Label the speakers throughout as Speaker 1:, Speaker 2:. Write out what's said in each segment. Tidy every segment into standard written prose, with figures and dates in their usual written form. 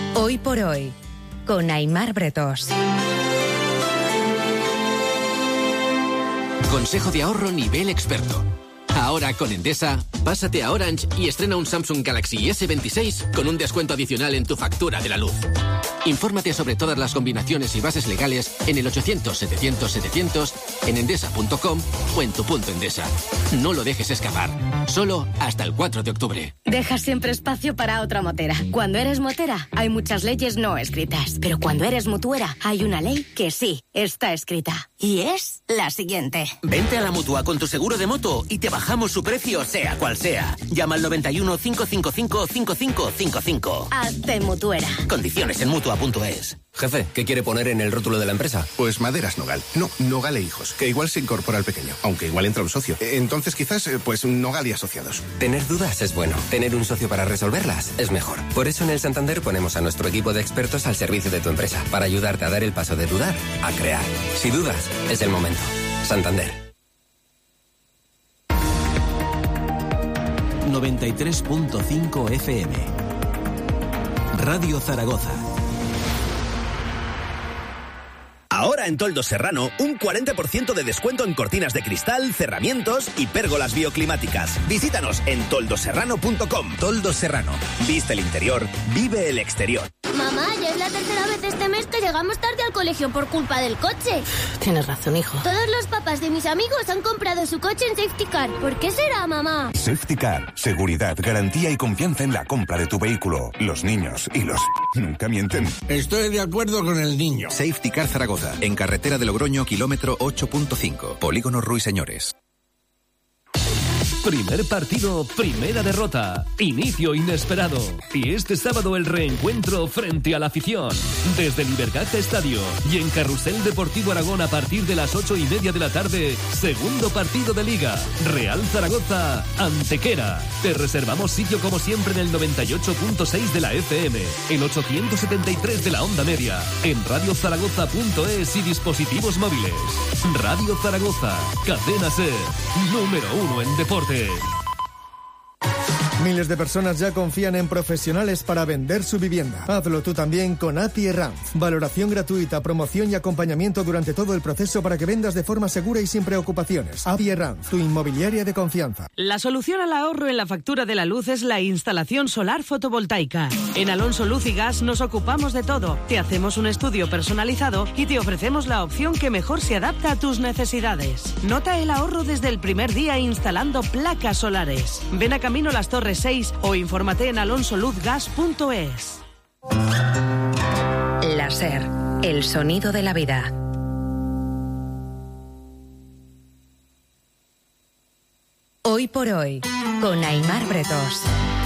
Speaker 1: Hoy por hoy, con Aimar Bretós.
Speaker 2: Consejo de ahorro nivel experto. Ahora con Endesa, pásate a Orange y estrena un Samsung Galaxy S26 con un descuento adicional en tu factura de la luz. Infórmate sobre todas las combinaciones y bases legales en el 800-700-700, en endesa.com o en tu punto Endesa. No lo dejes escapar. Solo hasta el 4 de octubre.
Speaker 3: Deja siempre espacio para otra motera. Cuando eres motera, hay muchas leyes no escritas. Pero cuando eres mutuera, hay una ley que sí está escrita. Y es la siguiente.
Speaker 4: Vente a la Mutua con tu seguro de moto y te bajamos su precio, sea cual sea. Llama al 91 555 5555.
Speaker 3: Hazte mutuera.
Speaker 4: Condiciones en Mutua.es.
Speaker 5: Jefe, ¿qué quiere poner en el rótulo de la empresa?
Speaker 6: Pues Maderas Nogal. No, Nogal e Hijos, que igual se incorpora al pequeño, aunque igual entra un socio. Entonces quizás, pues Nogal y Asociados.
Speaker 5: Tener dudas es bueno. Tener un socio para resolverlas es mejor. Por eso en el Santander ponemos a nuestro equipo de expertos al servicio de tu empresa, para ayudarte a dar el paso de dudar a crear. Si dudas, es el momento. Santander.
Speaker 7: 93.5 FM. Radio Zaragoza.
Speaker 8: Ahora en Toldos Serrano, un 40% de descuento en cortinas de cristal, cerramientos y pérgolas bioclimáticas. Visítanos en toldoserrano.com. Toldos Serrano. Viste el interior, vive el exterior.
Speaker 9: Mamá, ya es la tercera vez este mes que llegamos tarde al colegio por culpa del coche.
Speaker 3: Tienes razón, hijo.
Speaker 9: Todos los papás de mis amigos han comprado su coche en Safety Car. ¿Por qué será, mamá?
Speaker 10: Safety Car. Seguridad, garantía y confianza en la compra de tu vehículo. Los niños y los... nunca mienten.
Speaker 11: Estoy de acuerdo con el niño.
Speaker 12: Safety Car Zaragoza, en carretera de Logroño, kilómetro 8.5. Polígono Ruiseñores.
Speaker 13: Primer partido, primera derrota, inicio inesperado. Y este sábado el reencuentro frente a la afición. Desde el Ibercaja Estadio y en Carrusel Deportivo Aragón a partir de las 8:30 de la tarde, segundo partido de Liga. Real Zaragoza, Antequera. Te reservamos sitio como siempre en el 98.6 de la FM, el 873 de la onda media, en radiozaragoza.es y dispositivos móviles. Radio Zaragoza, cadena SER, número 1 en deporte.
Speaker 14: Miles de personas ya confían en profesionales para vender su vivienda. Hazlo tú también con API Herranz. Valoración gratuita, promoción y acompañamiento durante todo el proceso para que vendas de forma segura y sin preocupaciones. API Herranz, tu inmobiliaria de confianza.
Speaker 15: La solución al ahorro en la factura de la luz es la instalación solar fotovoltaica. En Alonso Luz y Gas nos ocupamos de todo. Te hacemos un estudio personalizado y te ofrecemos la opción que mejor se adapta a tus necesidades. Nota el ahorro desde el primer día instalando placas solares. Ven a Camino Las Torres 6 o infórmate en alonsoluzgas.es.
Speaker 1: La SER, el sonido de la vida. Hoy por hoy, con Aimar Bretós.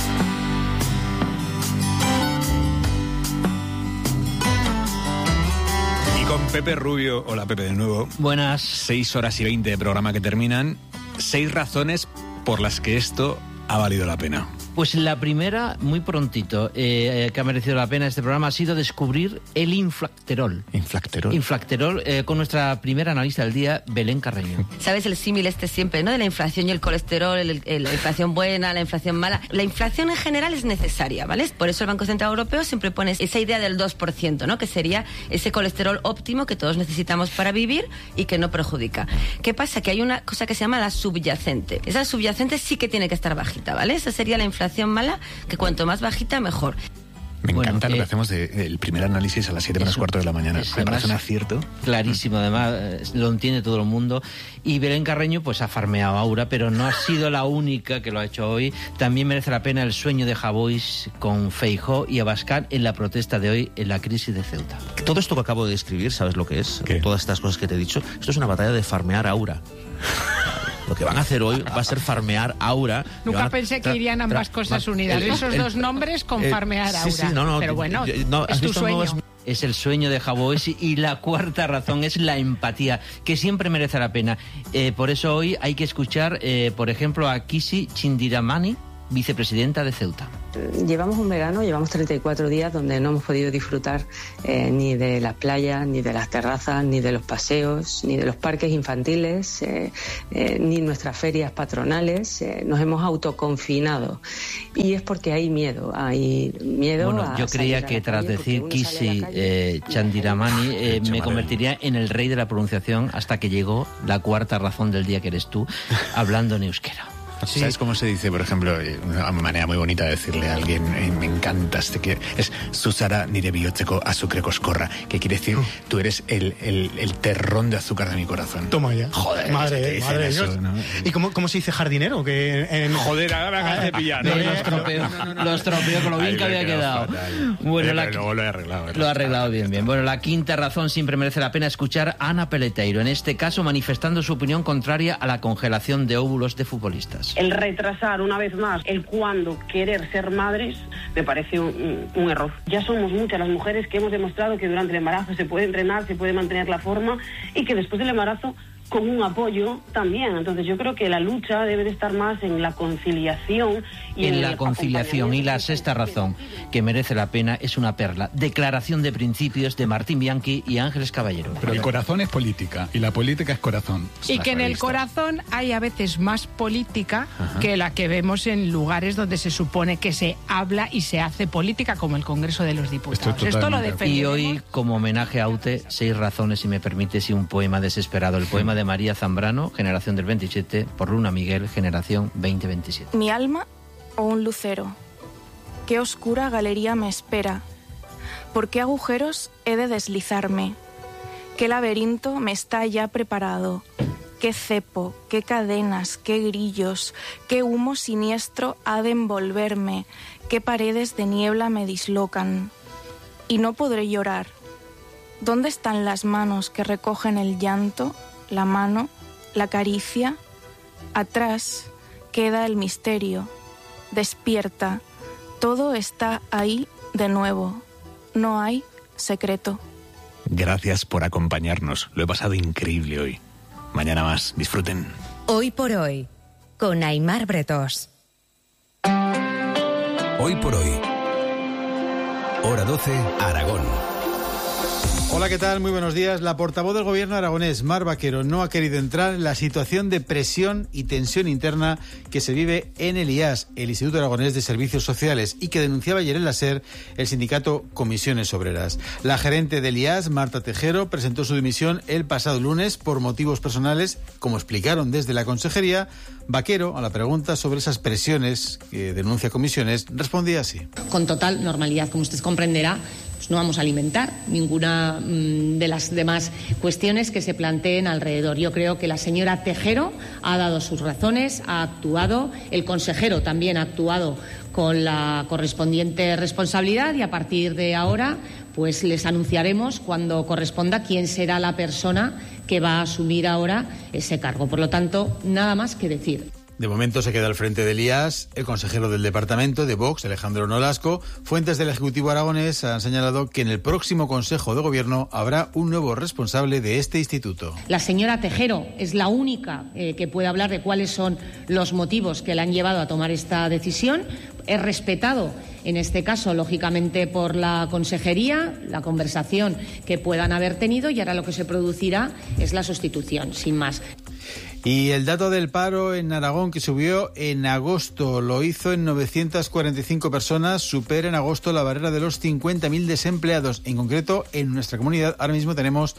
Speaker 16: Y con Pepe Rubio. Hola Pepe de nuevo.
Speaker 17: Buenas.
Speaker 16: 6 horas y 20 de programa que terminan. 6 razones por las que esto ha valido la pena.
Speaker 17: Pues la primera, muy prontito, que ha merecido la pena este programa, ha sido descubrir el inflacterol. Inflacterol, con nuestra primera analista del día, Belén Carreño.
Speaker 18: ¿Sabes el símil siempre, ¿no? De la inflación y el colesterol, la inflación buena, la inflación mala. La inflación en general es necesaria, ¿vale? Por eso el Banco Central Europeo siempre pone esa idea del 2%, ¿no? Que sería ese colesterol óptimo que todos necesitamos para vivir y que no perjudica. ¿Qué pasa? Que hay una cosa que se llama la subyacente. Esa subyacente sí que tiene que estar bajita, ¿vale? Esa sería la inflación mala, que cuanto más bajita, mejor.
Speaker 16: Me encanta lo que hacemos del primer análisis a las 7 menos cuarto de la mañana. Me parece un acierto.
Speaker 17: Clarísimo, además, lo entiende todo el mundo. Y Belén Carreño, pues ha farmeado a Aura, pero no ha sido la única que lo ha hecho hoy. También merece la pena el sueño de Javois con Feijóo y Abascal en la protesta de hoy en la crisis de Ceuta.
Speaker 19: Todo esto que acabo de describir, ¿sabes lo que es?
Speaker 16: ¿Qué?
Speaker 19: Todas estas cosas que te he dicho. Esto es una batalla de farmear a Aura. Lo que van a hacer hoy va a ser farmear Aura.
Speaker 20: Nunca pensé que irían ambas cosas unidas. Esos dos nombres con farmear Aura.
Speaker 19: Sí, no,
Speaker 20: pero bueno,
Speaker 19: es
Speaker 20: tu sueño.
Speaker 17: Es el sueño de Javois. Y la cuarta razón es la empatía, que siempre merece la pena. Por eso hoy hay que escuchar, por ejemplo, a Kisi Chindiramani, vicepresidenta de Ceuta.
Speaker 21: Llevamos un verano, llevamos 34 días donde no hemos podido disfrutar ni de las playas, ni de las terrazas, ni de los paseos, ni de los parques infantiles, ni nuestras ferias patronales. Nos hemos autoconfinado. Y es porque hay miedo.
Speaker 17: Bueno, yo creía que tras decir Kisi Chandiramani me convertiría en el rey de la pronunciación hasta que llegó la cuarta razón del día, que eres tú, hablando en euskera.
Speaker 16: Sí. ¿Sabes cómo se dice, por ejemplo, una manera muy bonita de decirle a alguien, me encantas, te quiero? Es Susara nire bihotzeko azukre koskorra, que quiere decir, tú eres el terrón de azúcar de mi corazón.
Speaker 22: Toma ya.
Speaker 16: Joder,
Speaker 22: madre de Dios. ¿No? ¿Y cómo se dice jardinero?
Speaker 16: Joder, ahora me acabas de pillar.
Speaker 17: Lo estropeo con lo bien que había quedado. Bueno,
Speaker 16: pero luego lo he arreglado.
Speaker 17: Lo ha arreglado bien. Bueno, la quinta razón, siempre merece la pena escuchar a Ana Peleteiro, en este caso manifestando su opinión contraria a la congelación de óvulos de futbolistas.
Speaker 23: El retrasar una vez más el cuándo querer ser madres me parece un error. Ya somos muchas las mujeres que hemos demostrado que durante el embarazo se puede entrenar, se puede mantener la forma y que después del embarazo con un apoyo también. Entonces yo creo que la lucha debe de estar más en la conciliación y en
Speaker 17: la conciliación. Y la sexta razón que merece la pena es una perla: Declaración de Principios de Martín Bianchi y Ángeles Caballero.
Speaker 16: Pero el corazón es política y la política es corazón.
Speaker 20: Y que en el corazón hay a veces más política que la que vemos en lugares donde se supone que se habla y se hace política, como el Congreso de los Diputados. Esto lo defendemos.
Speaker 17: Y hoy, como homenaje a Aute, 6 razones, si me permites, y un poema desesperado. El poema de María Zambrano, generación del 27, por Luna Miguel, generación 2027.
Speaker 24: Mi alma o un lucero. Qué oscura galería me espera. ¿Por qué agujeros he de deslizarme? ¿Qué laberinto me está ya preparado? ¿Qué cepo, qué cadenas, qué grillos, qué humo siniestro ha de envolverme? ¿Qué paredes de niebla me dislocan? Y no podré llorar. ¿Dónde están las manos que recogen el llanto, la mano, la caricia? Atrás queda el misterio. Despierta. Todo está ahí de nuevo. No hay secreto.
Speaker 16: Gracias por acompañarnos. Lo he pasado increíble hoy. Mañana más. Disfruten.
Speaker 1: Hoy por hoy, con Aimar Bretós.
Speaker 7: Hoy por hoy. Hora 12, Aragón.
Speaker 25: Hola, ¿qué tal? Muy buenos días. La portavoz del gobierno aragonés, Mar Vaquero, no ha querido entrar en la situación de presión y tensión interna que se vive en el IAS, el Instituto Aragonés de Servicios Sociales, y que denunciaba ayer en la SER el sindicato Comisiones Obreras. La gerente del IAS, Marta Tejero, presentó su dimisión el pasado lunes por motivos personales, como explicaron desde la consejería. Vaquero, a la pregunta sobre esas presiones que denuncia Comisiones, respondía así.
Speaker 26: Con total normalidad, como usted comprenderá, pues no vamos a alimentar ninguna de las demás cuestiones que se planteen alrededor. Yo creo que la señora Tejero ha dado sus razones, ha actuado, el consejero también ha actuado con la correspondiente responsabilidad y a partir de ahora pues les anunciaremos cuando corresponda quién será la persona que va a asumir ahora ese cargo. Por lo tanto, nada más que decir.
Speaker 25: De momento se queda al frente del IAS el consejero del departamento de Vox, Alejandro Nolasco. Fuentes del Ejecutivo aragonés han señalado que en el próximo Consejo de Gobierno habrá un nuevo responsable de este instituto.
Speaker 26: La señora Tejero es la única que puede hablar de cuáles son los motivos que la han llevado a tomar esta decisión. He respetado, en este caso, lógicamente, por la consejería, la conversación que puedan haber tenido y ahora lo que se producirá es la sustitución, sin más.
Speaker 25: Y el dato del paro en Aragón, que subió en agosto, lo hizo en 945 personas, supera en agosto la barrera de los 50.000 desempleados. En concreto, en nuestra comunidad ahora mismo tenemos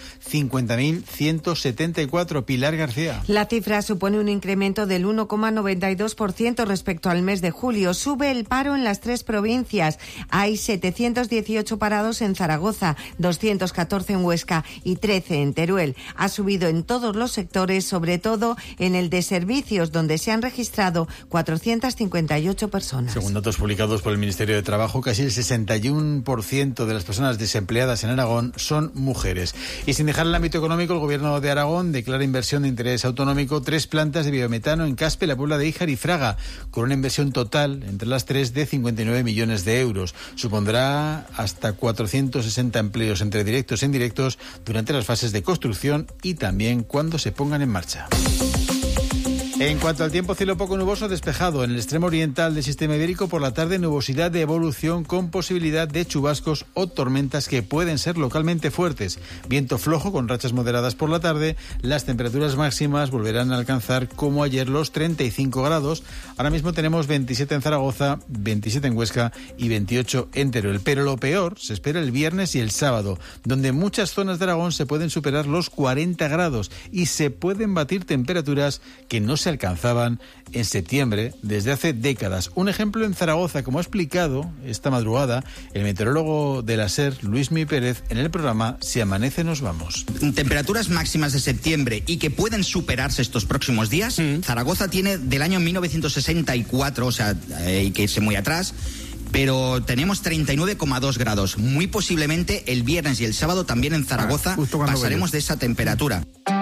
Speaker 25: 50.174. Pilar García.
Speaker 27: La cifra supone un incremento del 1,92% respecto al mes de julio. Sube el paro en las 3 provincias. Hay 718 parados en Zaragoza, 214 en Huesca y 13 en Teruel. Ha subido en todos los sectores, sobre todo en el de servicios, donde se han registrado 458 personas.
Speaker 25: Según datos publicados por el Ministerio de Trabajo, casi el 61% de las personas desempleadas en Aragón son mujeres. Y sin dejar el ámbito económico, el Gobierno de Aragón declara inversión de interés autonómico 3 plantas de biometano en Caspe, la Puebla de Híjar y Fraga, con una inversión total entre las 3 de 59 millones de euros. Supondrá hasta 460 empleos entre directos e indirectos durante las fases de construcción y también cuando se pongan en marcha. En cuanto al tiempo, cielo poco nuboso despejado. En el extremo oriental del sistema ibérico por la tarde nubosidad de evolución con posibilidad de chubascos o tormentas que pueden ser localmente fuertes. Viento flojo con rachas moderadas por la tarde. Las temperaturas máximas volverán a alcanzar como ayer los 35 grados. Ahora mismo tenemos 27 en Zaragoza, 27 en Huesca y 28 en Teruel. Pero lo peor se espera el viernes y el sábado, donde en muchas zonas de Aragón se pueden superar los 40 grados y se pueden batir temperaturas que no se alcanzaban en septiembre desde hace décadas. Un ejemplo en Zaragoza, como ha explicado esta madrugada el meteorólogo de la SER, Luismi Pérez, en el programa Si amanece nos vamos.
Speaker 2: Temperaturas máximas de septiembre y que pueden superarse estos próximos días. Zaragoza tiene del año 1964, o sea, hay que irse muy atrás, pero tenemos 39,2 grados. Muy posiblemente el viernes y el sábado también en Zaragoza pasaremos de esa temperatura.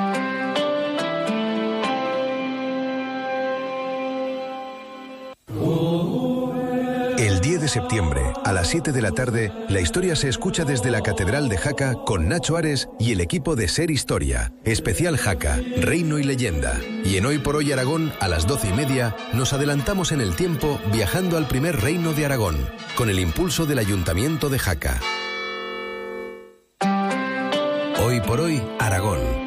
Speaker 7: El 10 de septiembre, a las 7 de la tarde, la historia se escucha desde la Catedral de Jaca con Nacho Ares y el equipo de Ser Historia. Especial Jaca, Reino y Leyenda. Y en Hoy por Hoy Aragón, a las 12:30, nos adelantamos en el tiempo viajando al primer reino de Aragón, con el impulso del Ayuntamiento de Jaca. Hoy por Hoy Aragón.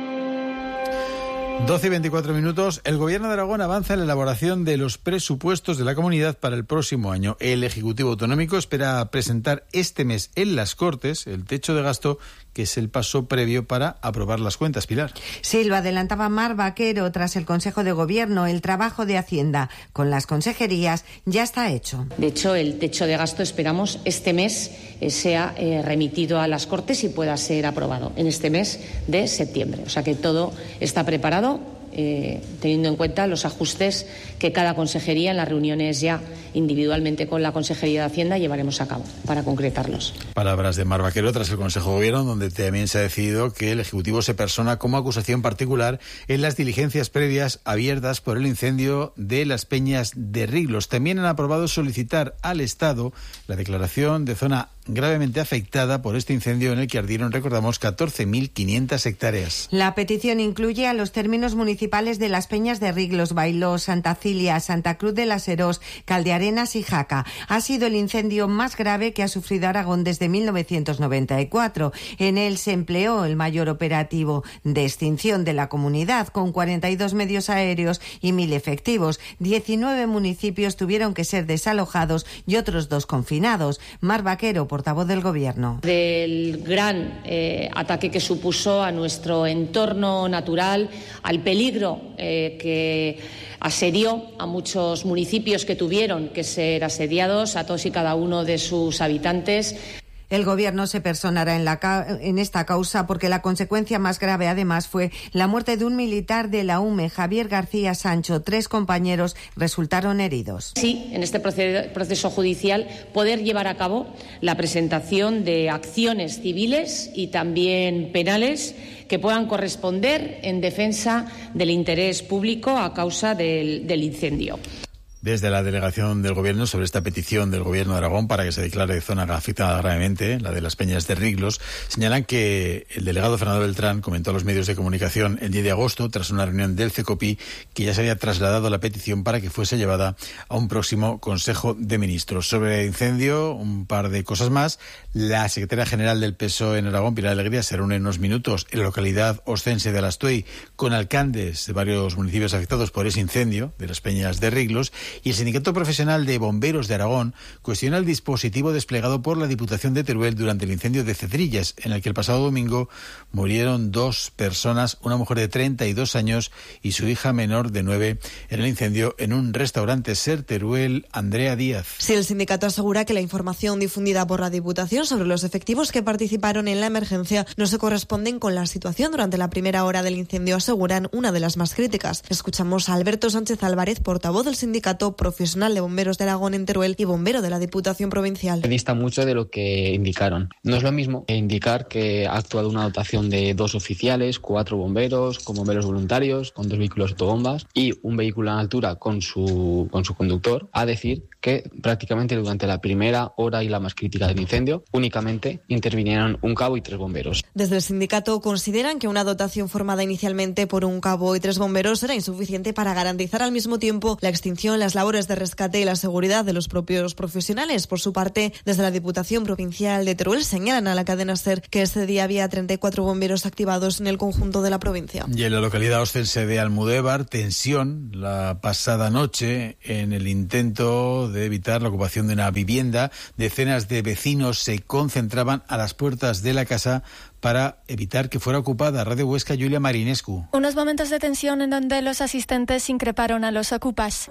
Speaker 25: 12 y 24 minutos. El Gobierno de Aragón avanza en la elaboración de los presupuestos de la comunidad para el próximo año. El Ejecutivo Autonómico espera presentar este mes en las Cortes el techo de gasto, que es el paso previo para aprobar las cuentas. Pilar.
Speaker 27: Sí, lo adelantaba Mar Vaquero tras el Consejo de Gobierno. El trabajo de Hacienda con las consejerías ya está hecho.
Speaker 26: De hecho, el techo de gasto esperamos este mes sea remitido a las Cortes y pueda ser aprobado en este mes de septiembre. O sea que todo está preparado, teniendo en cuenta los ajustes que cada consejería en las reuniones ya individualmente con la Consejería de Hacienda llevaremos a cabo para concretarlos.
Speaker 25: Palabras de Mar Vaquero tras el Consejo de Gobierno, donde también se ha decidido que el Ejecutivo se persona como acusación particular en las diligencias previas abiertas por el incendio de las Peñas de Riglos. También han aprobado solicitar al Estado la declaración de zona gravemente afectada por este incendio en el que ardieron, recordamos, 14.500 hectáreas.
Speaker 27: La petición incluye a los términos municipales de las Peñas de Riglos, Bailós, Santa Cilia, Santa Cruz de las Herós, Caldearenas y Jaca. Ha sido el incendio más grave que ha sufrido Aragón desde 1994. En él se empleó el mayor operativo de extinción de la comunidad, con 42 medios aéreos y 1.000 efectivos. 19 municipios tuvieron que ser desalojados y otros 2 confinados. Mar Vaquero, portavoz del Gobierno.
Speaker 26: Del gran ataque que supuso a nuestro entorno natural, al peligro que asedió a muchos municipios que tuvieron que ser asediados, a todos y cada uno de sus habitantes.
Speaker 27: El Gobierno se personará en esta causa porque la consecuencia más grave, además, fue la muerte de un militar de la UME, Javier García Sancho. 3 compañeros resultaron heridos.
Speaker 26: Sí, en este proceso judicial poder llevar a cabo la presentación de acciones civiles y también penales que puedan corresponder en defensa del interés público a causa del incendio.
Speaker 25: Desde la delegación del Gobierno sobre esta petición del Gobierno de Aragón para que se declare zona afectada gravemente, la de las Peñas de Riglos, señalan que el delegado Fernando Beltrán comentó a los medios de comunicación el 10 de agosto, tras una reunión del CECOPI, que ya se había trasladado la petición para que fuese llevada a un próximo Consejo de Ministros. Sobre el incendio, un par de cosas más. La secretaria general del PSOE en Aragón, Pilar Alegría, se reúne en unos minutos en la localidad ostense de Alastuey con alcaldes de varios municipios afectados por ese incendio de las Peñas de Riglos. Y el Sindicato Profesional de Bomberos de Aragón cuestiona el dispositivo desplegado por la Diputación de Teruel durante el incendio de Cedrillas, en el que el pasado domingo murieron 2 personas, una mujer de 32 años y su hija menor de 9, en el incendio en un restaurante. Ser Teruel, Andrea Díaz.
Speaker 3: Sí, el sindicato asegura que la información difundida por la Diputación sobre los efectivos que participaron en la emergencia no se corresponden con la situación durante la primera hora del incendio, aseguran una de las más críticas. Escuchamos a Alberto Sánchez Álvarez, portavoz del sindicato sindicato profesional de bomberos de Aragón en Teruel y bombero de la Diputación Provincial.
Speaker 4: Dista mucho de lo que indicaron. No es lo mismo indicar que ha actuado una dotación de 2 oficiales, 4 bomberos, con bomberos voluntarios, con 2 vehículos autobombas y un vehículo a altura con su conductor, a decir que prácticamente durante la primera hora y la más crítica del incendio únicamente intervinieron un cabo y 3 bomberos.
Speaker 3: Desde el sindicato consideran que una dotación formada inicialmente por un cabo y 3 bomberos era insuficiente para garantizar al mismo tiempo la extinción, las labores de rescate y la seguridad de los propios profesionales. Por su parte, desde la Diputación Provincial de Teruel señalan a la cadena SER que ese día había 34 bomberos activados en el conjunto de la provincia.
Speaker 25: Y en la localidad ostense de Almudévar, tensión la pasada noche en el intento de evitar la ocupación de una vivienda. Decenas de vecinos se concentraban a las puertas de la casa para evitar que fuera ocupada. Radio Huesca, Julia Marinescu.
Speaker 5: Unos momentos de tensión en donde los asistentes increparon a los ocupas.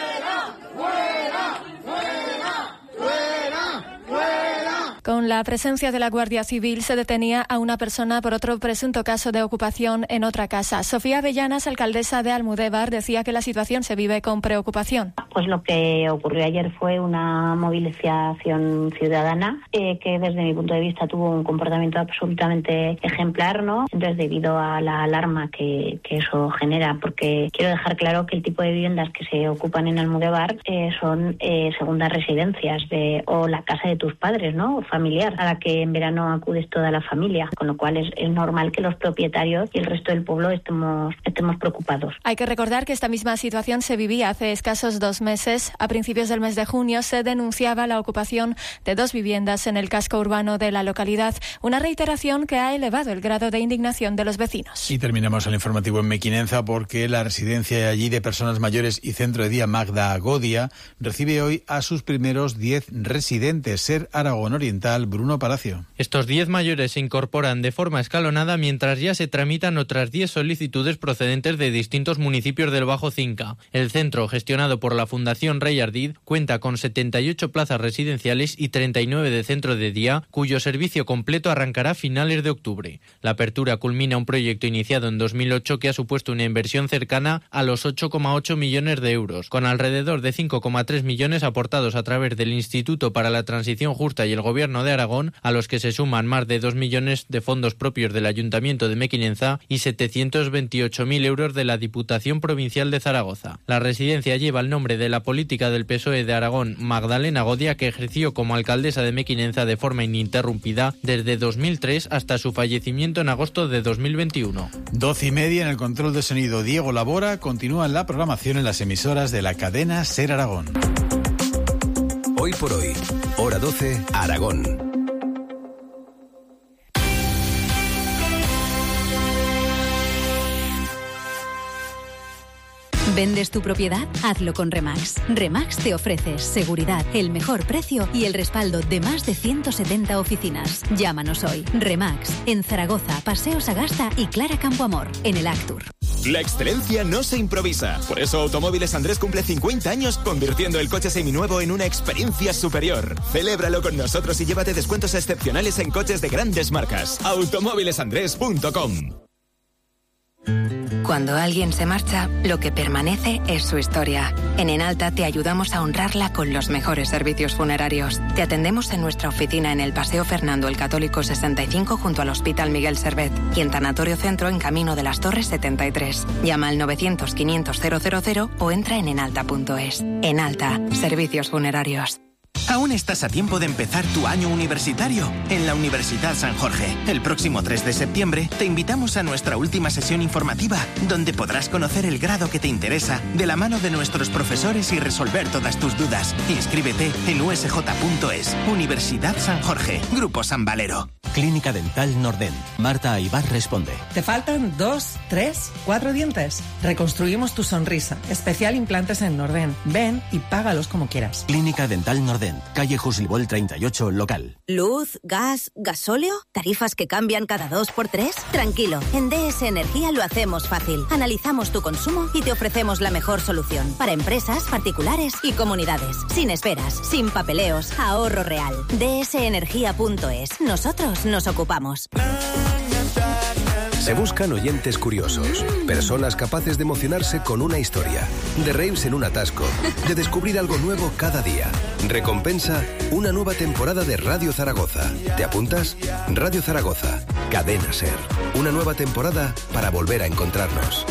Speaker 5: Con la presencia de la Guardia Civil se detenía a una persona por otro presunto caso de ocupación en otra casa. Sofía Avellanas, alcaldesa de Almudévar, decía que la situación se vive con preocupación.
Speaker 6: Pues lo que ocurrió ayer fue una movilización ciudadana que desde mi punto de vista tuvo un comportamiento absolutamente ejemplar, ¿no? Entonces, debido a la alarma que eso genera, porque quiero dejar claro que el tipo de viviendas que se ocupan en Almudévar son segundas residencias o la casa de tus padres, ¿no? Familiar, a la que en verano acudes toda la familia, con lo cual es normal que los propietarios y el resto del pueblo estemos preocupados.
Speaker 5: Hay que recordar que esta misma situación se vivía hace escasos 2 meses. A principios del mes de junio se denunciaba la ocupación de 2 viviendas en el casco urbano de la localidad, una reiteración que ha elevado el grado de indignación de los vecinos.
Speaker 25: Y terminamos el informativo en Mequinenza porque la residencia allí de personas mayores y centro de día Magda Godia recibe hoy a sus primeros 10 residentes. SER Aragón Oriental, Bruno Palacio.
Speaker 8: Estos 10 mayores se incorporan de forma escalonada mientras ya se tramitan otras 10 solicitudes procedentes de distintos municipios del Bajo Cinca. El centro, gestionado por la Fundación Rey Ardid, cuenta con 78 plazas residenciales y 39 de centro de día, cuyo servicio completo arrancará a finales de octubre. La apertura culmina un proyecto iniciado en 2008 que ha supuesto una inversión cercana a los 8,8 millones de euros, con alrededor de 5,3 millones aportados a través del Instituto para la Transición Justa y el Gobierno de Aragón, a los que se suman más de 2 millones de fondos propios del Ayuntamiento de Mequinenza y 728.000 euros de la Diputación Provincial de Zaragoza. La residencia lleva el nombre de la política del PSOE de Aragón, Magdalena Godia, que ejerció como alcaldesa de Mequinenza de forma ininterrumpida desde 2003 hasta su fallecimiento en agosto de 2021.
Speaker 25: 12:30 en el control de sonido. Diego Labora. Continúa la programación en las emisoras de la cadena SER Aragón.
Speaker 7: Hoy por hoy, hora 12, Aragón.
Speaker 1: ¿Vendes tu propiedad? Hazlo con Remax. Remax te ofrece seguridad, el mejor precio y el respaldo de más de 170 oficinas. Llámanos hoy. Remax, en Zaragoza, Paseo Sagasta y Clara Campoamor, en el Actur.
Speaker 9: La excelencia no se improvisa. Por eso Automóviles Andrés cumple 50 años convirtiendo el coche seminuevo en una experiencia superior. Celébralo con nosotros y llévate descuentos excepcionales en coches de grandes marcas. Automóvilesandrés.com.
Speaker 10: Cuando alguien se marcha, lo que permanece es su historia. En Enalta te ayudamos a honrarla con los mejores servicios funerarios. Te atendemos en nuestra oficina en el Paseo Fernando el Católico 65 junto al Hospital Miguel Servet y en Tanatorio Centro en Camino de las Torres 73. Llama al 900-500-000 o entra en enalta.es. Enalta, servicios funerarios.
Speaker 11: Aún estás a tiempo de empezar tu año universitario en la Universidad San Jorge. El próximo 3 de septiembre te invitamos a nuestra última sesión informativa, donde podrás conocer el grado que te interesa de la mano de nuestros profesores y resolver todas tus dudas. Inscríbete en usj.es. Universidad San Jorge, Grupo San Valero.
Speaker 28: Clínica Dental Nordent. Marta Aybar responde.
Speaker 29: ¿Te faltan 2, 3, 4 dientes? Reconstruimos tu sonrisa. Especial implantes en Nordent. Ven y págalos como quieras.
Speaker 28: Clínica Dental Nordent. Calle Jusilbol 38, local.
Speaker 30: ¿Luz, gas, gasóleo? ¿Tarifas que cambian cada 2 por 3? Tranquilo, en DS Energía lo hacemos fácil. Analizamos tu consumo y te ofrecemos la mejor solución. Para empresas, particulares y comunidades. Sin esperas, sin papeleos, ahorro real. DSenergia.es. Nosotros nos ocupamos.
Speaker 7: Se buscan oyentes curiosos, personas capaces de emocionarse con una historia, de reírse en un atasco, de descubrir algo nuevo cada día. Recompensa una nueva temporada de Radio Zaragoza. ¿Te apuntas? Radio Zaragoza, Cadena SER. Una nueva temporada para volver a encontrarnos.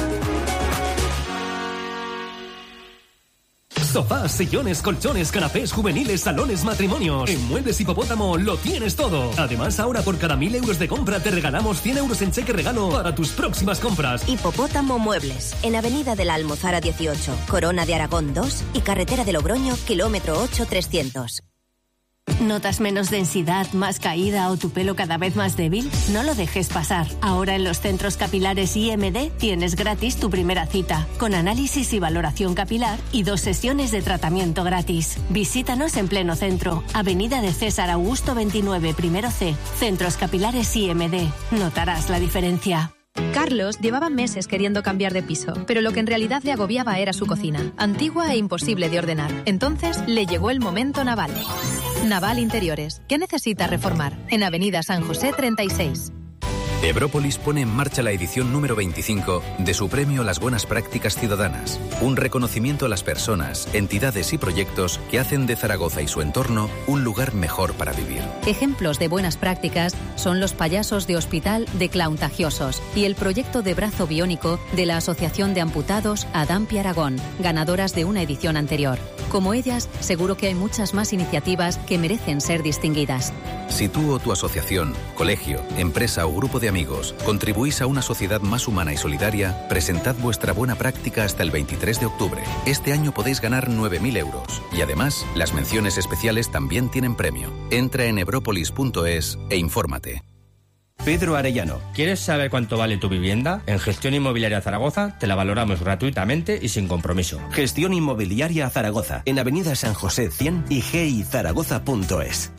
Speaker 12: Sofás, sillones, colchones, canapés, juveniles, salones, matrimonios. En Muebles Hipopótamo lo tienes todo. Además, ahora por cada 1.000 euros de compra te regalamos 100 euros en cheque regalo para tus próximas compras.
Speaker 30: Hipopótamo Muebles, en Avenida de la Almozara 18, Corona de Aragón 2 y Carretera de Logroño, kilómetro 8,300.
Speaker 26: ¿Notas menos densidad, más caída o tu pelo cada vez más débil? No lo dejes pasar. Ahora en los centros capilares IMD tienes gratis tu primera cita, con análisis y valoración capilar y 2 sesiones de tratamiento gratis. Visítanos en pleno centro, Avenida de César Augusto 29, primero C, Centros Capilares IMD. Notarás la diferencia.
Speaker 13: Carlos llevaba meses queriendo cambiar de piso, pero lo que en realidad le agobiaba era su cocina, antigua e imposible de ordenar. Entonces le llegó el momento Naval. Naval Interiores. ¿Qué necesita reformar? En Avenida San José 36.
Speaker 14: Ebrópolis pone en marcha la edición número 25 de su premio Las Buenas Prácticas Ciudadanas, un reconocimiento a las personas, entidades y proyectos que hacen de Zaragoza y su entorno un lugar mejor para vivir.
Speaker 1: Ejemplos de buenas prácticas son los payasos de hospital de Clowntagiosos y el proyecto de brazo biónico de la Asociación de Amputados Adampi Aragón, ganadoras de una edición anterior. Como ellas, seguro que hay muchas más iniciativas que merecen ser distinguidas.
Speaker 14: Si tú o tu asociación, colegio, empresa o grupo de amigos contribuís a una sociedad más humana y solidaria, presentad vuestra buena práctica hasta el 23 de octubre. Este año podéis ganar 9.000 euros y además las menciones especiales también tienen premio. Entra en ebropolis.es e infórmate.
Speaker 15: Pedro Arellano. ¿Quieres saber cuánto vale tu vivienda? En Gestión Inmobiliaria Zaragoza te la valoramos gratuitamente y sin compromiso.
Speaker 28: Gestión Inmobiliaria Zaragoza, en Avenida San José 100 y gizaragoza.es.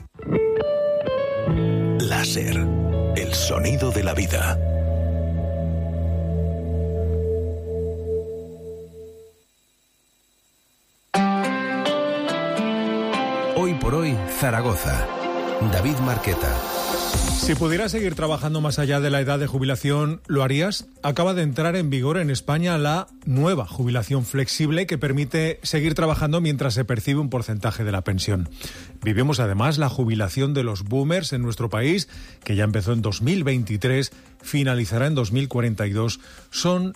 Speaker 7: Láser, el sonido de la vida. Hoy por hoy, Zaragoza. David Marqueta.
Speaker 25: Si pudieras seguir trabajando más allá de la edad de jubilación, ¿lo harías? Acaba de entrar en vigor en España la nueva jubilación flexible que permite seguir trabajando mientras se percibe un porcentaje de la pensión. Vivimos además la jubilación de los boomers en nuestro país, que ya empezó en 2023, finalizará en 2042. Son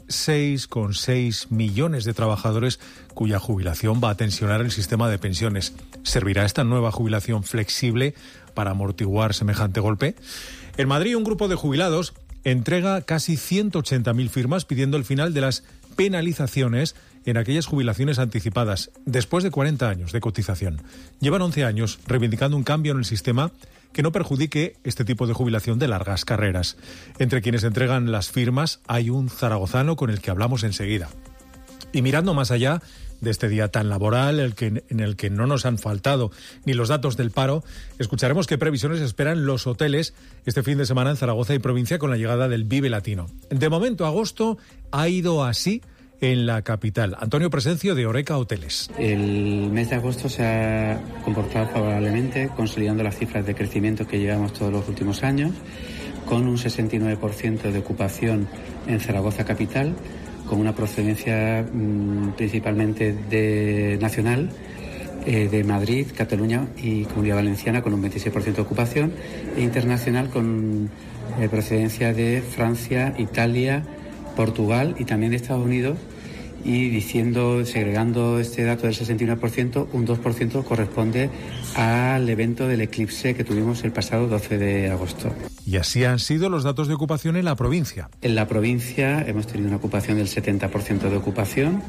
Speaker 25: 6,6 millones de trabajadores cuya jubilación va a tensionar el sistema de pensiones. ¿Servirá esta nueva jubilación flexible para amortiguar semejante golpe? En Madrid, un grupo de jubilados entrega casi 180.000 firmas pidiendo el final de las penalizaciones en aquellas jubilaciones anticipadas después de 40 años de cotización. Llevan 11 años reivindicando un cambio en el sistema que no perjudique este tipo de jubilación de largas carreras. Entre quienes entregan las firmas hay un zaragozano con el que hablamos enseguida. Y mirando más allá de este día tan laboral, en el que no nos han faltado ni los datos del paro, escucharemos qué previsiones esperan los hoteles este fin de semana en Zaragoza y provincia con la llegada del Vive Latino. De momento, agosto ha ido así en la capital. Antonio Presencio, de Oreca Hoteles.
Speaker 18: El mes de agosto se ha comportado favorablemente, consolidando las cifras de crecimiento que llevamos todos los últimos años, con un 69% de ocupación en Zaragoza capital, con una procedencia principalmente de nacional, de Madrid, Cataluña y Comunidad Valenciana con un 26% de ocupación, e internacional con procedencia de Francia, Italia, Portugal y también de Estados Unidos, y segregando este dato del 69%, un 2% corresponde al evento del eclipse que tuvimos el pasado 12 de agosto.
Speaker 25: Y así han sido los datos de ocupación en la provincia.
Speaker 18: En la provincia hemos tenido una ocupación del 70% de ocupación.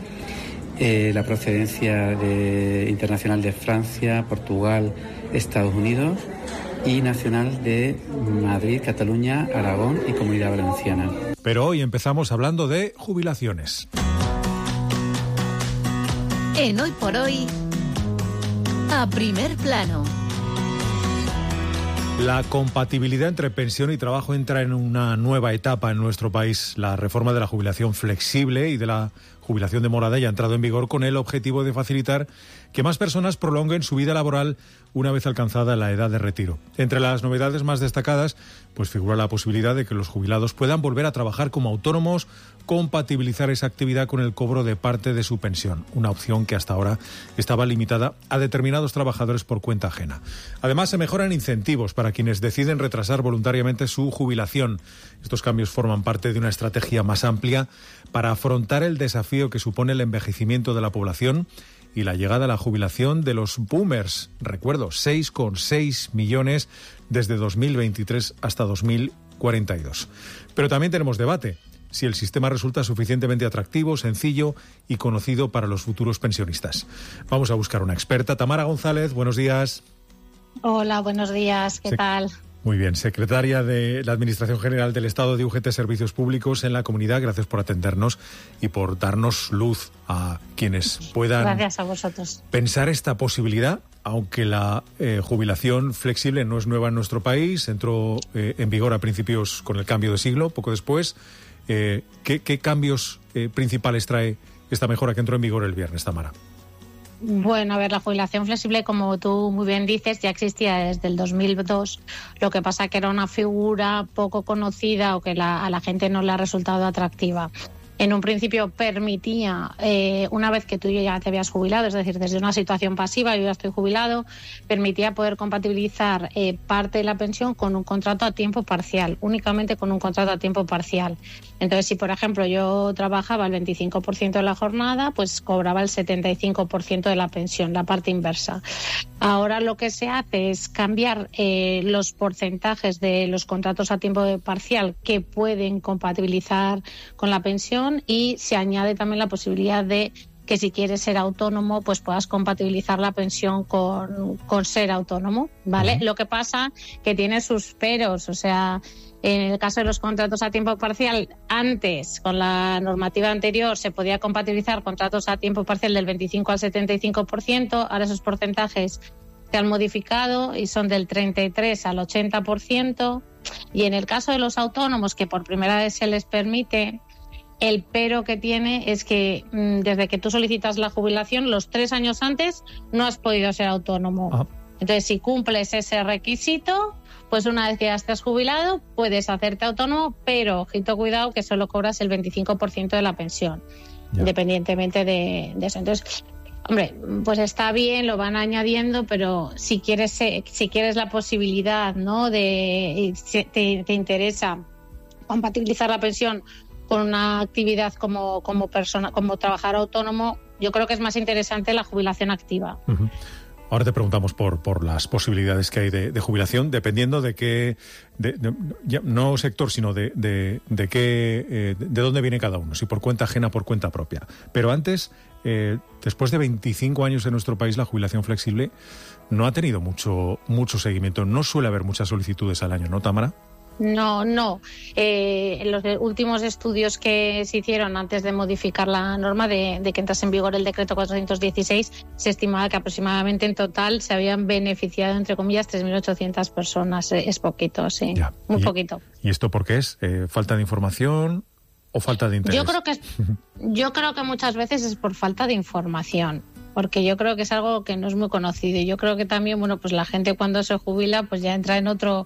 Speaker 18: La procedencia internacional de Francia, Portugal, Estados Unidos, y nacional de Madrid, Cataluña, Aragón y Comunidad Valenciana.
Speaker 25: Pero hoy empezamos hablando de jubilaciones.
Speaker 13: En Hoy por Hoy, a primer plano.
Speaker 25: La compatibilidad entre pensión y trabajo entra en una nueva etapa en nuestro país. La reforma de la jubilación flexible y de la
Speaker 2: jubilación demorada ya ha entrado en vigor con el objetivo de facilitar que más personas prolonguen su vida laboral una vez alcanzada la edad de retiro. Entre las novedades más destacadas, pues figura la posibilidad de que los jubilados puedan volver a trabajar como autónomos, compatibilizar esa actividad con el cobro de parte de su pensión, una opción que hasta ahora estaba limitada a determinados trabajadores por cuenta ajena. Además, se mejoran incentivos para quienes deciden retrasar voluntariamente su jubilación. Estos cambios forman parte de una estrategia más amplia para afrontar el desafío que supone el envejecimiento de la población y la llegada a la jubilación de los boomers. Recuerdo, 6,6 millones desde 2023 hasta 2042. Pero también tenemos debate si el sistema resulta suficientemente atractivo, sencillo y conocido para los futuros pensionistas. Vamos a buscar una experta. Tamara González, buenos días.
Speaker 16: Hola, buenos días. ¿Qué tal?
Speaker 2: Muy bien, secretaria de la Administración General del Estado de UGT Servicios Públicos en la comunidad. Gracias por atendernos y por darnos luz a quienes puedan
Speaker 16: Gracias a vosotros.
Speaker 2: Pensar esta posibilidad, aunque la jubilación flexible no es nueva en nuestro país, entró en vigor a principios con el cambio de siglo, poco después. ¿Qué cambios principales trae esta mejora que entró en vigor el viernes, Tamara?
Speaker 16: Bueno, a ver, la jubilación flexible, como tú muy bien dices, ya existía desde el 2002. Lo que pasa que era una figura poco conocida o que a la gente no le ha resultado atractiva. En un principio permitía, una vez que tú ya te habías jubilado, es decir, desde una situación pasiva, yo ya estoy jubilado, permitía poder compatibilizar parte de la pensión con un contrato a tiempo parcial, únicamente con un contrato a tiempo parcial. Entonces, si por ejemplo yo trabajaba el 25% de la jornada, pues cobraba el 75% de la pensión, la parte inversa. Ahora lo que se hace es cambiar los porcentajes de los contratos a tiempo parcial que pueden compatibilizar con la pensión, y se añade también la posibilidad de que si quieres ser autónomo, pues puedas compatibilizar la pensión con ser autónomo, ¿vale? Uh-huh. Lo que pasa que tiene sus peros, o sea, en el caso de los contratos a tiempo parcial, antes, con la normativa anterior, se podía compatibilizar contratos a tiempo parcial del 25 al 75%, ahora esos porcentajes se han modificado y son del 33 al 80%, y en el caso de los autónomos, que por primera vez se les permite, el pero que tiene es que desde que tú solicitas la jubilación, los 3 años antes no has podido ser autónomo. Ah. Entonces, si cumples ese requisito, pues una vez que ya estás jubilado, puedes hacerte autónomo, pero, ojito, cuidado, que solo cobras el 25% de la pensión, independientemente de eso. Entonces, hombre, pues está bien, lo van añadiendo, pero si quieres la posibilidad, ¿no?, te interesa compatibilizar la pensión con una actividad como persona, como trabajador autónomo, yo creo que es más interesante la jubilación activa.
Speaker 2: Uh-huh. Ahora te preguntamos por las posibilidades que hay de jubilación, dependiendo de qué, no sector, sino de dónde viene cada uno, si por cuenta ajena o por cuenta propia. Pero antes, después de 25 años en nuestro país, la jubilación flexible no ha tenido mucho seguimiento. No suele haber muchas solicitudes al año, ¿no, Tamara?
Speaker 16: No. En los últimos estudios que se hicieron antes de modificar la norma de que entrase en vigor el decreto 416, se estimaba que aproximadamente en total se habían beneficiado, entre comillas, 3.800 personas. Es poquito, sí. Ya. Muy poquito.
Speaker 2: ¿Y esto por qué es? ¿Falta de información o falta de interés?
Speaker 16: Yo creo que muchas veces es por falta de información, porque yo creo que es algo que no es muy conocido. Y yo creo que también, bueno, pues la gente cuando se jubila, pues ya entra en otra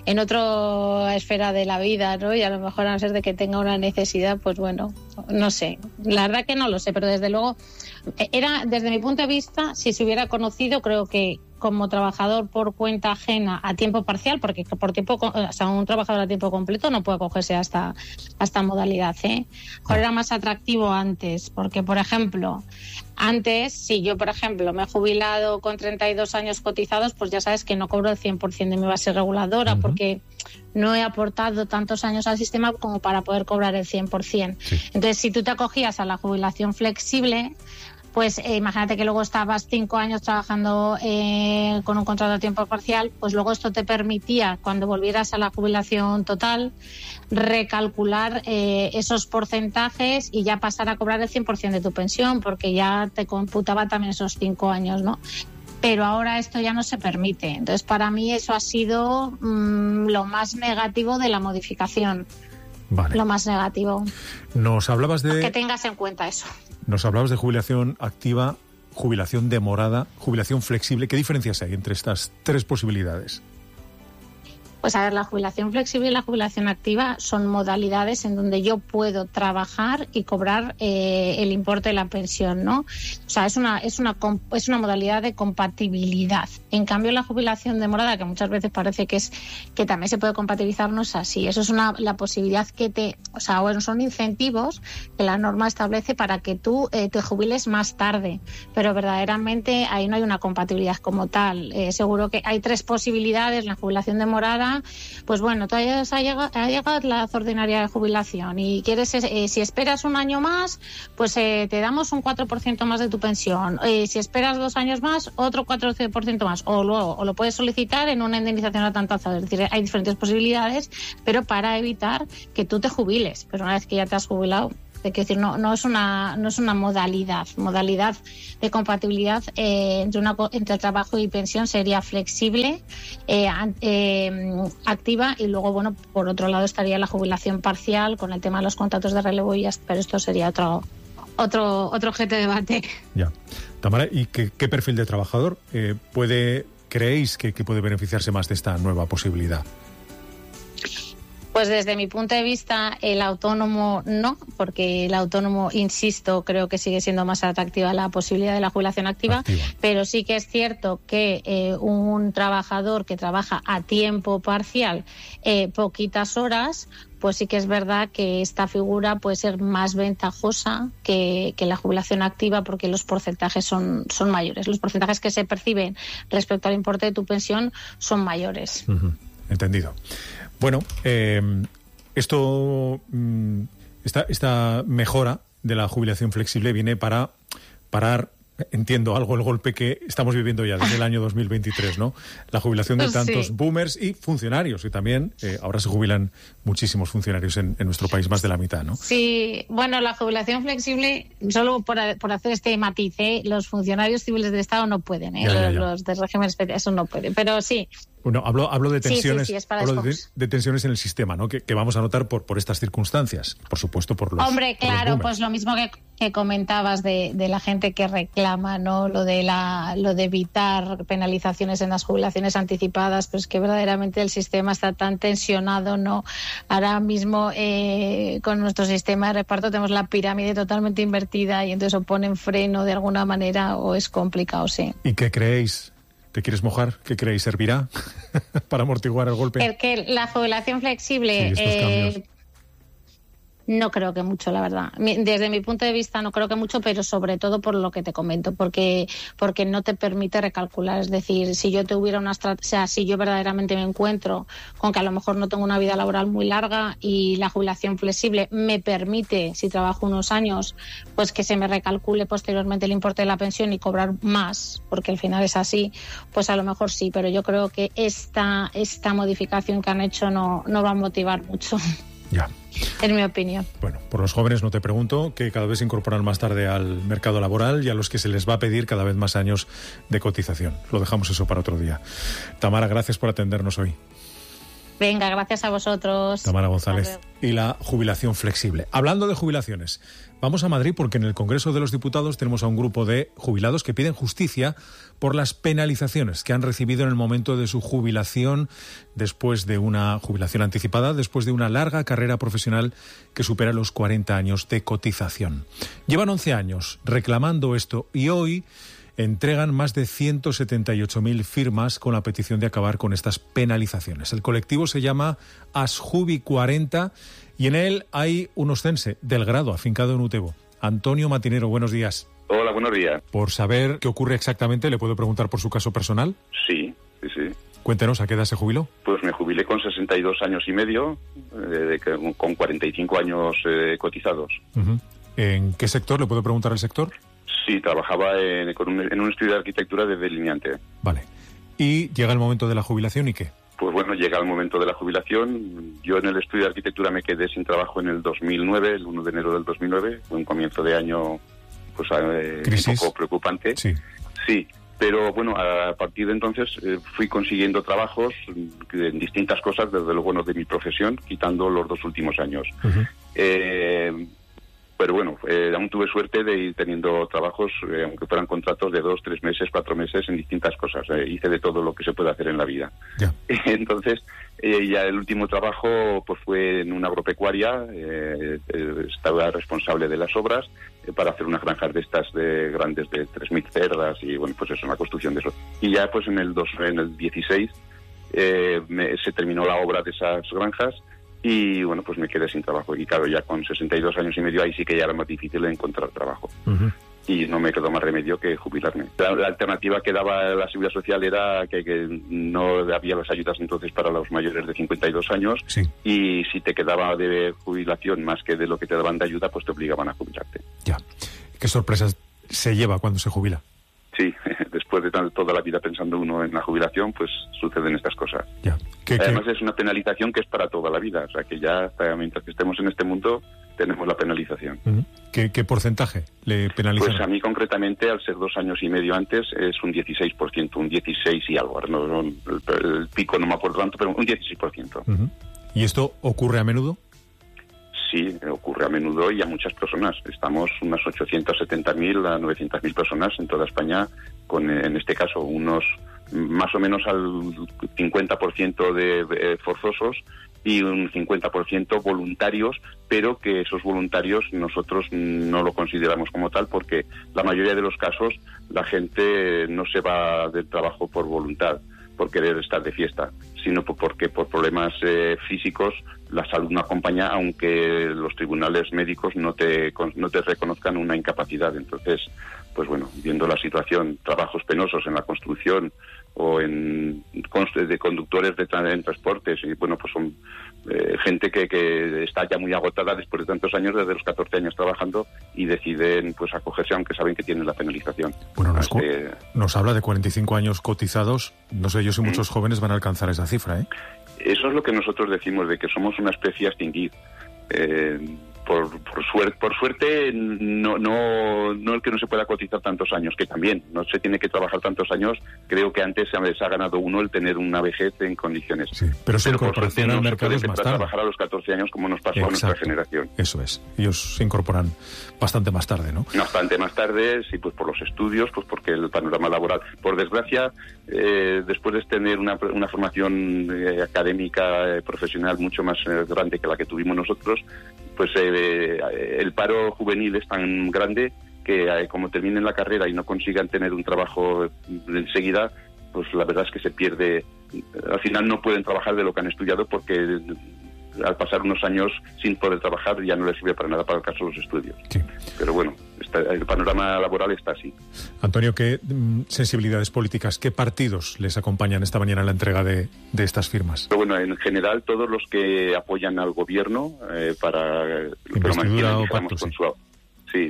Speaker 16: esfera de la vida, ¿no? Y a lo mejor, a no ser de que tenga una necesidad, pues bueno, no sé. La verdad que no lo sé, pero desde luego, desde mi punto de vista, si se hubiera conocido, creo que como trabajador por cuenta ajena a tiempo parcial, porque un trabajador a tiempo completo no puede acogerse a esta modalidad, ¿eh? Ahora era más atractivo antes, porque, por ejemplo, antes, si yo, por ejemplo, me he jubilado con 32 años cotizados, pues ya sabes que no cobro el 100% de mi base reguladora, porque no he aportado tantos años al sistema como para poder cobrar el 100%. Sí. Entonces, si tú te acogías a la jubilación flexible, pues imagínate que luego estabas 5 años trabajando con un contrato a tiempo parcial, pues luego esto te permitía, cuando volvieras a la jubilación total, recalcular esos porcentajes y ya pasar a cobrar el 100% de tu pensión, porque ya te computaba también esos 5 años, ¿no? Pero ahora esto ya no se permite. Entonces, para mí eso ha sido lo más negativo de la modificación. Vale. Lo más negativo.
Speaker 2: Nos hablabas de...
Speaker 16: Que tengas en cuenta eso.
Speaker 2: Nos hablabas de jubilación activa, jubilación demorada, jubilación flexible. ¿Qué diferencias hay entre estas tres posibilidades?
Speaker 16: Pues a ver, la jubilación flexible y la jubilación activa son modalidades en donde yo puedo trabajar y cobrar el importe de la pensión, ¿no? O sea, es una modalidad de compatibilidad. En cambio, la jubilación demorada, que muchas veces parece que también se puede compatibilizar, no es así. Eso es la posibilidad son incentivos que la norma establece para que tú te jubiles más tarde, pero verdaderamente ahí no hay una compatibilidad como tal. Seguro que hay tres posibilidades. La jubilación demorada, pues bueno, todavía ha llegado la edad ordinaria de jubilación y quieres, si esperas un año más, pues te damos un 4% más de tu pensión. Si esperas 2 años más, otro 4% más. O lo puedes solicitar en una indemnización a tantazo. Es decir, hay diferentes posibilidades, pero para evitar que tú te jubiles. Pero una vez que ya te has jubilado, no es una modalidad de compatibilidad entre trabajo y pensión. Sería flexible, activa, y luego, bueno, por otro lado estaría la jubilación parcial con el tema de los contratos de relevo, pero esto sería otro objeto de debate.
Speaker 2: Ya. Tamara, ¿y qué perfil de trabajador creéis que puede beneficiarse más de esta nueva posibilidad?
Speaker 16: Pues desde mi punto de vista, el autónomo no, porque el autónomo, insisto, creo que sigue siendo más atractiva la posibilidad de la jubilación activa. Pero sí que es cierto que un trabajador que trabaja a tiempo parcial poquitas horas, pues sí que es verdad que esta figura puede ser más ventajosa que la jubilación activa, porque los porcentajes son mayores. Los porcentajes que se perciben respecto al importe de tu pensión son mayores.
Speaker 2: Entendido. Bueno, esta mejora de la jubilación flexible viene para parar, entiendo, algo el golpe que estamos viviendo ya desde el año 2023, ¿no? La jubilación de tantos boomers y funcionarios, y también ahora se jubilan muchísimos funcionarios en nuestro país, más de la mitad, ¿no?
Speaker 16: Sí, bueno, la jubilación flexible, solo por hacer este matiz, los funcionarios civiles del Estado no pueden, los de régimen especial, eso no pueden, pero sí.
Speaker 2: Bueno, hablo de tensiones,
Speaker 16: sí,
Speaker 2: hablo de tensiones en el sistema, ¿no? Que vamos a notar por estas circunstancias, por supuesto, por los.
Speaker 16: Hombre, claro, pues lo mismo que comentabas de la gente que reclama, ¿no? Lo de evitar penalizaciones en las jubilaciones anticipadas, pues que verdaderamente el sistema está tan tensionado, ¿no? Ahora mismo con nuestro sistema de reparto tenemos la pirámide totalmente invertida y entonces o ponen freno de alguna manera o es complicado, sí.
Speaker 2: ¿Y qué creéis? ¿Te quieres mojar? ¿Qué creéis? ¿Servirá para amortiguar el golpe?
Speaker 16: Que la jubilación flexible... No creo que mucho, la verdad. Desde mi punto de vista no creo que mucho, pero sobre todo por lo que te comento, porque no te permite recalcular. Es decir, si yo tuviera si yo verdaderamente me encuentro con que a lo mejor no tengo una vida laboral muy larga y la jubilación flexible me permite, si trabajo unos años, pues que se me recalcule posteriormente el importe de la pensión y cobrar más, porque al final es así, pues a lo mejor sí, pero yo creo que esta modificación que han hecho no va a motivar mucho.
Speaker 2: Ya.
Speaker 16: En mi opinión.
Speaker 2: Bueno, por los jóvenes no te pregunto, que cada vez se incorporan más tarde al mercado laboral y a los que se les va a pedir cada vez más años de cotización. Lo dejamos eso para otro día. Tamara, gracias por atendernos hoy.
Speaker 16: Venga, gracias a vosotros.
Speaker 2: Tamara González. Y la jubilación flexible. Hablando de jubilaciones, vamos a Madrid porque en el Congreso de los Diputados tenemos a un grupo de jubilados que piden justicia por las penalizaciones que han recibido en el momento de su jubilación, después de una jubilación anticipada, después de una larga carrera profesional que supera los 40 años de cotización. Llevan 11 años reclamando esto y hoy entregan más de 178.000 firmas con la petición de acabar con estas penalizaciones. El colectivo se llama Asjubi 40 y en él hay un oscense del grado afincado en Utebo. Antonio Matinero, buenos días.
Speaker 3: Hola, buenos días.
Speaker 2: Por saber qué ocurre exactamente, ¿le puedo preguntar por su caso personal?
Speaker 3: Sí.
Speaker 2: Cuéntenos, ¿a qué edad se jubiló?
Speaker 3: Pues me jubilé con 62 años y medio, con 45 años cotizados.
Speaker 2: Uh-huh. ¿En qué sector? ¿Le puedo preguntar el sector?
Speaker 3: Sí, trabajaba en un estudio de arquitectura de delineante.
Speaker 2: Vale. ¿Y llega el momento de la jubilación y qué?
Speaker 3: Pues bueno, llega el momento de la jubilación. Yo en el estudio de arquitectura me quedé sin trabajo en el 2009, el 1 de enero del 2009. Fue un comienzo de año pues un poco preocupante. Sí, pero bueno, a partir de entonces fui consiguiendo trabajos en distintas cosas, desde lo bueno de mi profesión, quitando los 2 últimos años.
Speaker 2: Uh-huh.
Speaker 3: pero bueno, aún tuve suerte de ir teniendo trabajos, aunque fueran contratos de 2, 3 meses, 4 meses en distintas cosas. Hice de todo lo que se puede hacer en la vida.
Speaker 2: Ya.
Speaker 3: Entonces, ya el último trabajo pues fue en una agropecuaria. Estaba responsable de las obras para hacer unas granjas de estas de grandes de 3.000 cerdas y bueno, pues eso, una construcción de eso. Y ya pues en el 16 se terminó la obra de esas granjas. Y bueno, pues me quedé sin trabajo. Y claro, ya con 62 años y medio, ahí sí que ya era más difícil de encontrar trabajo.
Speaker 2: Uh-huh.
Speaker 3: Y no me quedó más remedio que jubilarme. La alternativa que daba la Seguridad Social era que no había las ayudas entonces para los mayores de 52 años.
Speaker 2: Sí.
Speaker 3: Y si te quedaba de jubilación más que de lo que te daban de ayuda, pues te obligaban a jubilarte.
Speaker 2: Ya. ¿Qué sorpresas se lleva cuando se jubila?
Speaker 3: Sí, después de toda la vida pensando uno en la jubilación, pues suceden estas cosas.
Speaker 2: Ya.
Speaker 3: Además es una penalización que es para toda la vida, o sea que ya hasta mientras que estemos en este mundo tenemos la penalización.
Speaker 2: Uh-huh. ¿Qué porcentaje le penalizan?
Speaker 3: Pues a mí concretamente, al ser 2 años y medio antes, es un 16%, un 16 y algo. No, el pico no me acuerdo tanto, pero un 16%.
Speaker 2: Uh-huh. ¿Y esto ocurre a menudo?
Speaker 3: Sí, ocurre a menudo y a muchas personas. Estamos unas 870.000 a 900.000 personas en toda España, con en este caso unos más o menos al 50% de forzosos y un 50% voluntarios, pero que esos voluntarios nosotros no lo consideramos como tal porque la mayoría de los casos la gente no se va del trabajo por voluntad, por querer estar de fiesta, sino porque por problemas físicos la salud no acompaña, aunque los tribunales médicos no te reconozcan una incapacidad. Entonces, pues bueno, viendo la situación, trabajos penosos en la construcción o de conductores en transportes, y bueno, pues son gente que está ya muy agotada después de tantos años, desde los 14 años trabajando, y deciden pues acogerse aunque saben que tienen la penalización.
Speaker 2: Bueno, nos habla de 45 años cotizados. No sé yo si muchos jóvenes van a alcanzar esa cifra, ¿eh?
Speaker 3: Eso es lo que nosotros decimos, de que somos una especie a extinguir. Por suerte no el que no se pueda cotizar tantos años, que también no se tiene que trabajar tantos años. Creo que antes se ha ganado uno el tener una vejez en condiciones.
Speaker 2: Sí, pero su incorporación al mercado es más tarde.
Speaker 3: Trabajar a los 14 años como nos pasó a nuestra generación.
Speaker 2: Eso es. Ellos se incorporan bastante más tarde, ¿no?
Speaker 3: Bastante más tarde, sí, pues por los estudios, pues porque el panorama laboral, por desgracia, después de tener una formación académica, profesional mucho más grande que la que tuvimos nosotros, pues el paro juvenil es tan grande que como terminen la carrera y no consigan tener un trabajo enseguida, pues la verdad es que se pierde. Al final no pueden trabajar de lo que han estudiado porque al pasar unos años sin poder trabajar ya no les sirve para nada para el caso de los estudios.
Speaker 2: Sí.
Speaker 3: Pero bueno, el panorama laboral está así.
Speaker 2: Antonio, ¿qué sensibilidades políticas, qué partidos les acompañan esta mañana en la entrega de estas firmas?
Speaker 3: Pero bueno, en general todos los que apoyan al gobierno para
Speaker 2: investidura o pacto,
Speaker 3: sí.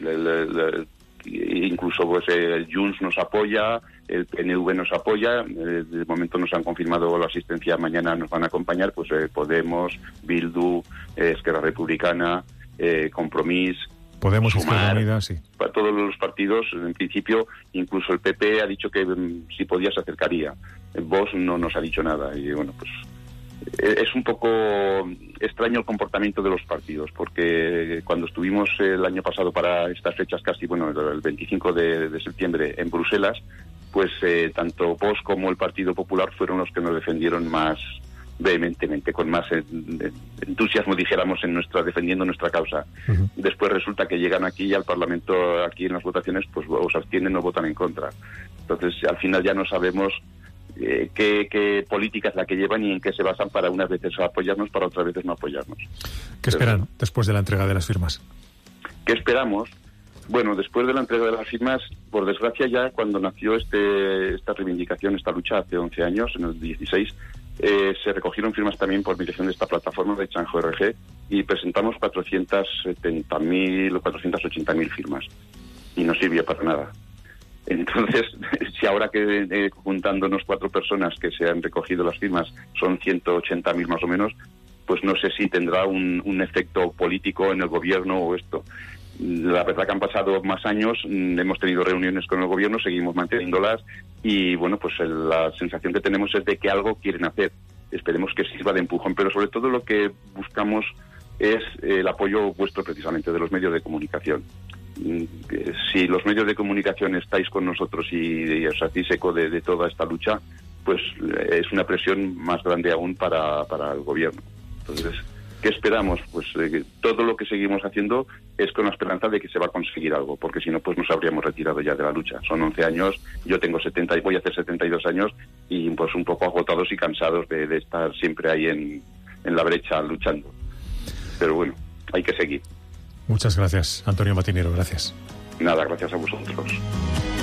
Speaker 3: Incluso pues el Junts nos apoya, el PNV nos apoya, de momento nos han confirmado la asistencia, mañana nos van a acompañar pues Podemos, Bildu, Esquerra Republicana, Compromís,
Speaker 2: Podemos,
Speaker 3: Sumar,
Speaker 2: Izquierda Unida, sí.
Speaker 3: Para todos los partidos, en principio, incluso el PP ha dicho que si podía se acercaría. Vox no nos ha dicho nada y bueno, pues es un poco extraño el comportamiento de los partidos, porque cuando estuvimos el año pasado para estas fechas casi, bueno, el 25 de septiembre en Bruselas, pues tanto Vox como el Partido Popular fueron los que nos defendieron más vehementemente, con más entusiasmo, dijéramos, defendiendo nuestra causa. Uh-huh. Después resulta que llegan aquí y al Parlamento, aquí en las votaciones, pues o se abstienen o votan en contra. Entonces, al final ya no sabemos qué política es la que llevan y en qué se basan para unas veces apoyarnos, para otras veces no apoyarnos.
Speaker 2: ¿Qué esperan después de la entrega de las firmas?
Speaker 3: ¿Qué esperamos? Bueno, después de la entrega de las firmas, por desgracia ya cuando nació esta reivindicación, esta lucha hace 11 años, en el 16, se recogieron firmas también por mediación de esta plataforma de Chanjo RG y presentamos 470.000 o 480.000 firmas y no sirvió para nada. Entonces, si ahora que juntándonos 4 personas que se han recogido las firmas son 180.000 más o menos, pues no sé si tendrá un efecto político en el gobierno o esto. La verdad que han pasado más años, hemos tenido reuniones con el gobierno, seguimos manteniéndolas y bueno, pues la sensación que tenemos es de que algo quieren hacer. Esperemos que sirva de empujón, pero sobre todo lo que buscamos es el apoyo vuestro precisamente de los medios de comunicación. Si los medios de comunicación estáis con nosotros y os hacéis eco de toda esta lucha, pues es una presión más grande aún para el gobierno. Entonces, ¿qué esperamos? Pues todo lo que seguimos haciendo es con la esperanza de que se va a conseguir algo, porque si no, pues nos habríamos retirado ya de la lucha. Son 11 años, yo tengo 70 y voy a hacer 72 años y pues un poco agotados y cansados de estar siempre ahí en la brecha luchando. Pero bueno, hay que seguir.
Speaker 2: Muchas gracias, Antonio Matinero, gracias.
Speaker 3: Nada, gracias a vosotros.